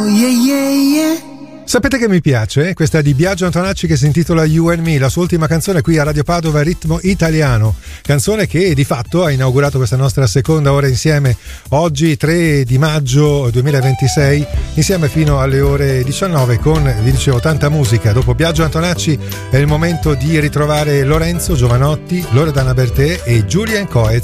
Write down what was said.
yeah, yeah, yeah. Sapete che mi piace? Questa di Biagio Antonacci che si intitola You and Me, la sua ultima canzone qui a Radio Padova, Ritmo Italiano, canzone che di fatto ha inaugurato questa nostra seconda ora insieme oggi 3 di maggio 2026, insieme fino alle ore 19 con, vi dicevo, tanta musica. Dopo Biagio Antonacci è il momento di ritrovare Lorenzo Giovanotti, Loredana Bertè e Julien Coez